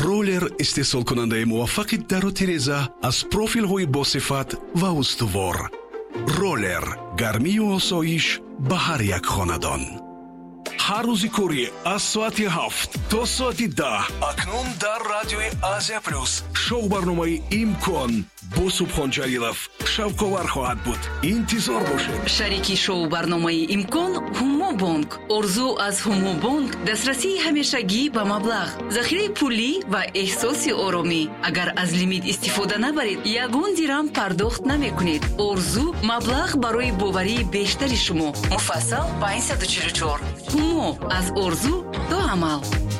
роллер истеҳсолкунандаи муваффақи дару тиреза аз профилҳои босифат ва устувор. роллер гармию осоиш ба ҳар як хонадон. ҳар рӯзи кори аз соати 7 то соати 10 акнун дар радиои Азия Плюс шоу барномаи имкон бо Субҳон Ҷалилов шавқовар хоҳад буд. интизор бошед. шарики шоу барномаи имкон ҳумо бонк. орзу аз ҳумо бонк дастрасии ҳамешагӣ ба маблағ, захираи пулӣ ва эҳсоси оромӣ. агар аз лимит истифода набаред, ягон дирам пардохт намекунед. орзу маблағ барои боварии бештари шумо. муфассал 544. ҳумо аз орзу до амал.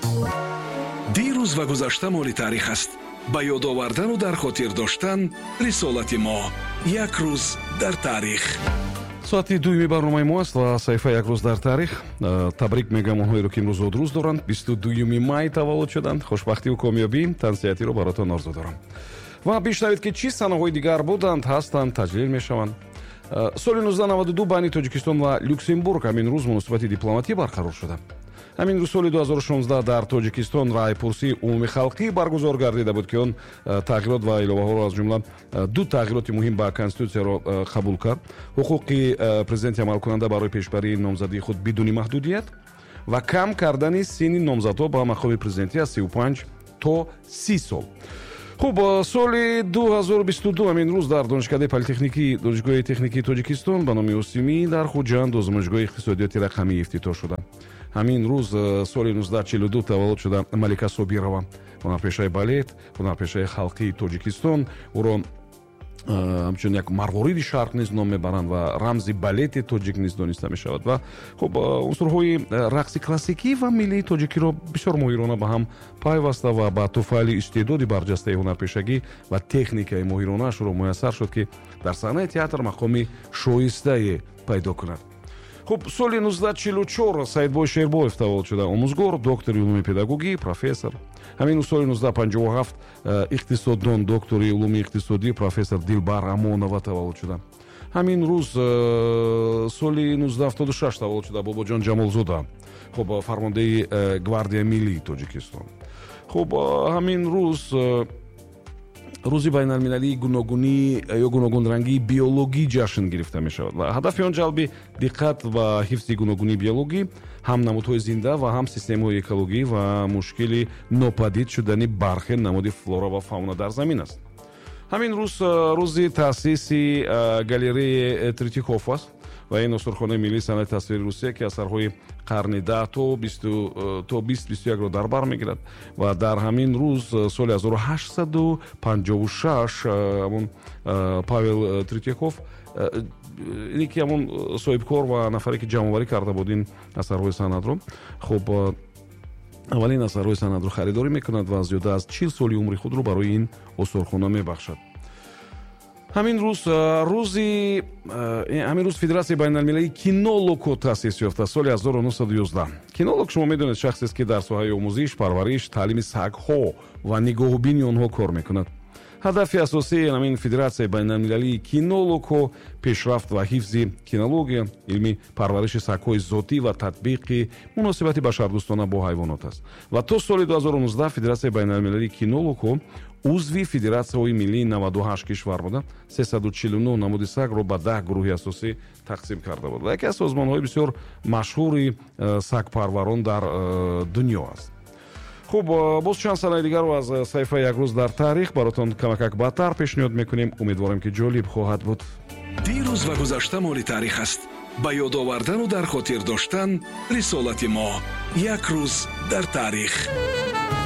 дирӯз ва гузашта моли таърих аст. ба ёд овардану дар хотир доштан рисолати мо. як рӯз дар таърих. соати дуюми барномаи мо аст ва саҳифа як рӯз дар таърих. табрик мегӯям онҳоеро ки имрӯз одрӯз доранд. 22 май таваллуд шуданд. хушбахтиву камёбӣ тансиятиро баротон орзу дорам. ва бишнавед ки чӣ санаҳои дигар буданд, ҳастанд, таҷлил мешаванд. соли 1992 байни Тоҷикистон ва Люксембург ҳамин рӯз муносибати дипломатӣ барқарор шуда. ҳамин рӯз соли 2016 дар Тоҷикистон раъйпурсии умумихалқӣ баргузор гардида буд ки он тағйирот ва иловаҳоро аз ҷумла ду тағйироти муҳим ба конститутсияро қабул кард. ҳуқуқи президенти амалкунанда барои пешбарии номзадии худ бидуни маҳдудият ва кам кардани синни номзадҳо ба мақоми президентӣ аз 35 то 30 сол. хуб, соли 2022 ҳамин рӯз дар донишгаҳи донишгоҳи техникии Тоҷикистон ба номи Осимӣ дар Хуҷанд озмӯйшгоҳи иқтисодиёти рақамӣ ифтитоҳ шуда. ҳамин рӯз соли 1942 таваллуд шуда Малика Собирова, ҳунарпешаи балет, ҳунарпешаи халқии Тоҷикистон. ӯро ҳамчун як марвориди шарқ низ ном мебаранд ва рамзи балети тоҷик низ дониста мешавад. ва хуб, унсурҳои рақси классикӣ ва миллии тоҷикиро бисёр моҳирона ба ҳам пайваста ва ба туфайли истеъдоди барҷастаи ҳунарпешагӣ ва техникаи моҳиронааш ӯро муяссар шуд ки дар саҳнаи театр мақоми шоистае пайдо кунад. хуб, соли 1944 Саидбой Шербоев таваллуд шуда, омӯзгор, доктори улуми педагогӣ, профессор. ҳамин соли 1957 иқтисоддон, доктори улуми иқтисодӣ, профессор Дилбар Амонова таваллуд шуда. ҳамин рӯз соли 1976 таваллуд шуда Бобоҷон Ҷамолзода, хуб, фармондаи гвардияи миллии Тоҷикистон. хуб, ҳамин рӯз рӯзи байналмилалии гуногунӣ ё гуногунрангии биологӣ ҷашн гирифта мешавад ва ҳадафи он ҷалби диққат ва ҳифзи гуногунии биологӣ, ҳам намудҳои зинда ва ҳам системаҳои экологӣ ва мушкили нопадид шудани бархе намуди флора ва фауна дар замин аст. ҳамин рӯз рӯзи таъсиси галереяи Третьяков аст ва ин осурхонаи миллии санъати тасвири Русия ки асарҳои қарни 10 то 20-21ро дар бар мегирад ва дар ҳамин рӯз соли 1856 ҳамон Павел Третьяков, ине ки ҳамон соҳибкор ва нафаре ки ҷамъоварӣ карда буд ин асарҳои санъатро, хуб, аввалин асарҳои санъатро харидорӣ мекунад ва зиёда аз 40 соли умри худро барои ин осурхона мебахшад. ҳамин рӯз Федератсияи байналмилалии кинологҳо таъсис ёфта соли 1911. Кинолог, шумо медонед, шахсест ки дар соҳаи омӯзиш, парвариш, таълими сагҳо ва нигоҳубини онҳо кор мекунад. ҳадафи асосии ҳамин Федератсияи байналмилалии кинологҳо пешрафт ва ҳифзи кинология, илми парвариши сагҳои зотӣ ва татбиқи муносибати башардӯстона бо ҳайвонот аст. ва то соли 2019 Федератсияи байналмилалии кинологҳо узви Федератсияҳои миллии 98 кишвар буда 349 намуди сагро ба 10 гурӯҳи асосӣ тақсим карда буд. Яке аз созмонҳои бисёр машҳури сагпарварон дар дунё аст. хуб, боз чанд санаи дигарро аз саҳифа як рӯз дар таърих баротон камакак баъдтар пешниҳод мекунем. умедворем ки ҷолиб хоҳад буд. дирӯз ва гузашта моли таърих аст. ба ёд овардану дар хотир доштан рисолати мо. як рӯз дар таърих.